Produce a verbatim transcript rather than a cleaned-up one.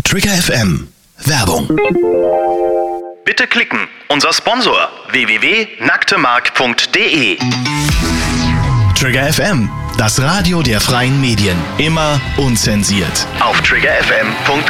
Trigger F M. Werbung. Bitte klicken. Unser Sponsor w w w punkt nacktemark punkt de. Trigger F M. Das Radio der freien Medien. Immer unzensiert. Auf trigger f m punkt